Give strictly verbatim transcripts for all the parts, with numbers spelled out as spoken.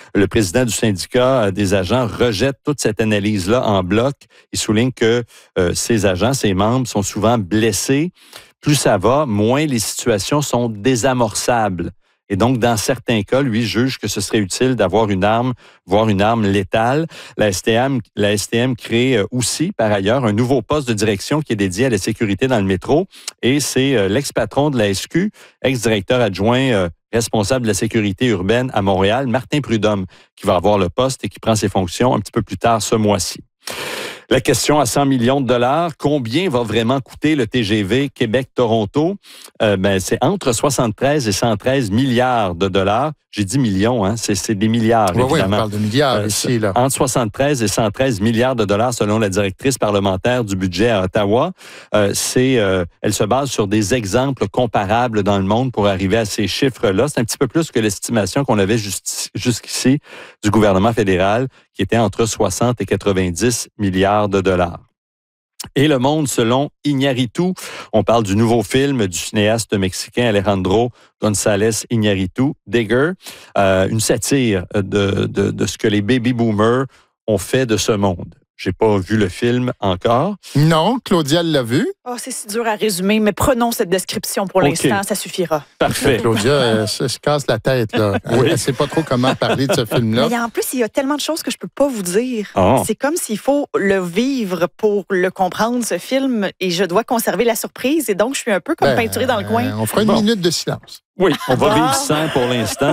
Le président du syndicat des agents rejette toute cette analyse-là en bloc. Il souligne que euh, ces agents, ces membres sont souvent blessés. Plus ça va, moins les situations sont désamorçables. Et donc, dans certains cas, lui juge que ce serait utile d'avoir une arme, voire une arme létale. La S T M, la S T M crée aussi, par ailleurs, un nouveau poste de direction qui est dédié à la sécurité dans le métro. Et c'est l'ex-patron de la S Q, ex-directeur adjoint responsable de la sécurité urbaine à Montréal, Martin Prudhomme, qui va avoir le poste et qui prend ses fonctions un petit peu plus tard ce mois-ci. La question à cent millions de dollars, combien va vraiment coûter le T G V Québec-Toronto? Euh, ben, c'est entre soixante-treize et cent treize milliards de dollars. J'ai dit millions, hein? c'est, c'est des milliards, oui, évidemment. Oui, on parle de milliards euh, ici. Là. Entre soixante-treize et cent treize milliards de dollars, selon la directrice parlementaire du budget à Ottawa. Euh, c'est, euh, elle se base sur des exemples comparables dans le monde pour arriver à ces chiffres-là. C'est un petit peu plus que l'estimation qu'on avait just, jusqu'ici du gouvernement fédéral, qui était entre soixante et quatre-vingt-dix milliards de dollars. Et le monde selon Iñárritu. On parle du nouveau film du cinéaste mexicain Alejandro González Iñárritu, Digger, euh, une satire de, de, de ce que les baby boomers ont fait de ce monde. J'ai pas vu le film encore. Non, Claudia l'a vu. Oh, c'est si dur à résumer, mais prenons cette description pour okay. l'instant, ça suffira. Parfait. Claudia, elle se casse la tête, là. Oui. Elle ne sait pas trop comment parler de ce film-là. Mais en plus, il y a tellement de choses que je peux pas vous dire. Oh. C'est comme s'il faut le vivre pour le comprendre, ce film, et je dois conserver la surprise, et donc je suis un peu comme ben, peinturée dans le coin. On fera une bon. minute de silence. Oui, on va vivre sans pour l'instant.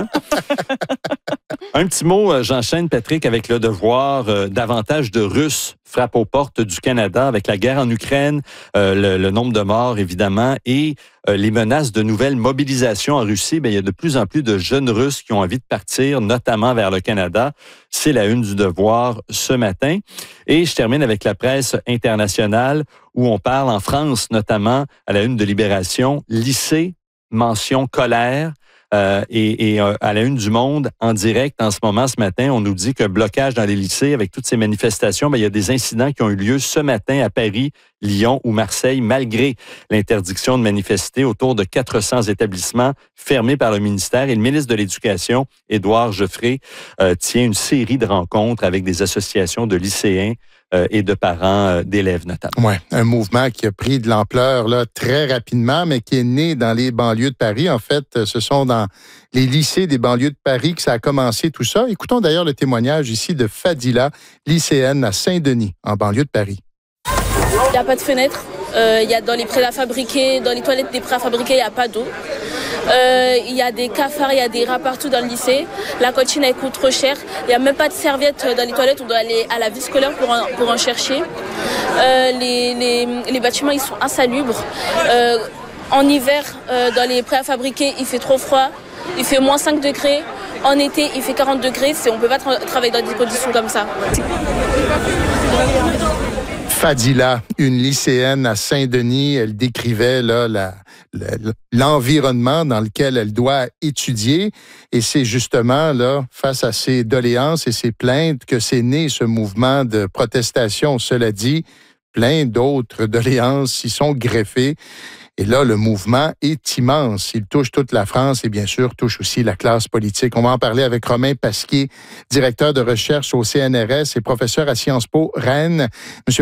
Un petit mot, j'enchaîne, Patrick, avec le devoir. Euh, davantage de Russes frappent aux portes du Canada avec la guerre en Ukraine, euh, le, le nombre de morts, évidemment, et euh, les menaces de nouvelles mobilisations en Russie. Bien, il y a de plus en plus de jeunes Russes qui ont envie de partir, notamment vers le Canada. C'est la une du devoir ce matin. Et je termine avec la presse internationale où on parle en France, notamment à la une de Libération, lycée, mention colère. Euh, et, et euh, à la une du Monde, en direct, en ce moment, ce matin, on nous dit que blocage dans les lycées avec toutes ces manifestations, bien, il y a des incidents qui ont eu lieu ce matin à Paris, Lyon ou Marseille, malgré l'interdiction de manifester autour de quatre cents établissements fermés par le ministère. Et le ministre de l'Éducation, Édouard Geoffrey, euh, tient une série de rencontres avec des associations de lycéens Euh, et de parents euh, d'élèves notamment. Oui, un mouvement qui a pris de l'ampleur là, très rapidement, mais qui est né dans les banlieues de Paris. En fait, ce sont dans les lycées des banlieues de Paris que ça a commencé tout ça. Écoutons d'ailleurs le témoignage ici de Fadila, lycéenne à Saint-Denis, en banlieue de Paris. Il n'y a pas de fenêtre. Euh, il y a dans les préfabriqués, dans les toilettes des préfabriqués, il n'y a pas d'eau. Euh, il y a des cafards, il y a des rats partout dans le lycée. La cantine, elle coûte trop cher. Il n'y a même pas de serviettes dans les toilettes. On doit aller à la vie scolaire pour en, pour en chercher. Euh, les, les, les bâtiments, ils sont insalubres. Euh, en hiver, euh, dans les préfabriqués, il fait trop froid. Il fait moins cinq degrés. En été, il fait quarante degrés. C'est, on ne peut pas tra- travailler dans des conditions comme ça. Fadila, une lycéenne à Saint-Denis, elle décrivait là, la, la, l'environnement dans lequel elle doit étudier. Et c'est justement là, face à ces doléances et ces plaintes que s'est né ce mouvement de protestation. Cela dit, plein d'autres doléances s'y sont greffées. Et là, le mouvement est immense. Il touche toute la France et bien sûr touche aussi la classe politique. On va en parler avec Romain Pasquier, directeur de recherche au C N R S et professeur à Sciences Po Rennes. Monsieur